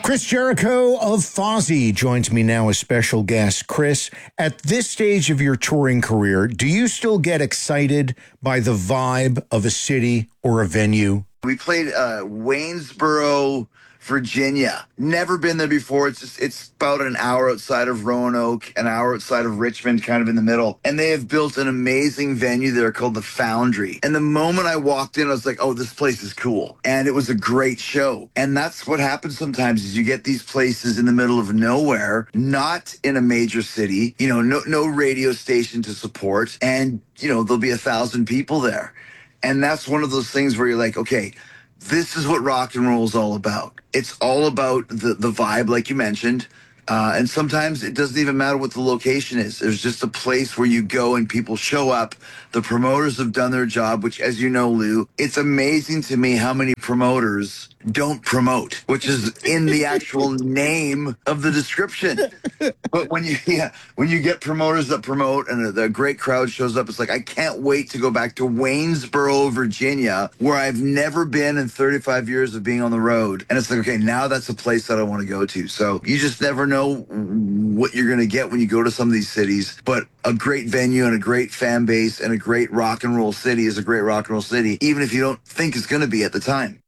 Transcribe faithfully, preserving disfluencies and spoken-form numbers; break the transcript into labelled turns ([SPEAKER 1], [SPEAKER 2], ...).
[SPEAKER 1] Chris Jericho of Fozzy joins me now as special guest. Chris, at this stage of your touring career, do you still get excited by the vibe of a city or a venue?
[SPEAKER 2] We played uh, Waynesboro, Virginia. Never been there before. It's just, it's about an hour outside of Roanoke, an hour outside of Richmond, kind of in the middle. And they have built an amazing venue there called the Foundry. And the moment I walked in, I was like, oh, this place is cool. And it was a great show. And that's what happens sometimes is you get these places in the middle of nowhere, not in a major city, you know, no, no radio station to support. And, you know, there'll be a thousand people there. And that's one of those things where you're like, okay, this is what rock and roll is all about. It's all about the, the vibe, like you mentioned. Uh, and sometimes it doesn't even matter what the location is. There's just a place where you go and people show up. The promoters have done their job, which, as you know, Lou, it's amazing to me how many promoters don't promote, which is in the actual name of the description. But when you yeah, when you get promoters that promote and a, a great crowd shows up, it's like, I can't wait to go back to Waynesboro, Virginia, where I've never been in thirty-five years of being on the road. And it's like, okay, now that's a place that I want to go to. So you just never know what you're going to get when you go to some of these cities. But a great venue and a great fan base and a great rock and roll city is a great rock and roll city, even if you don't think it's going to be at the time.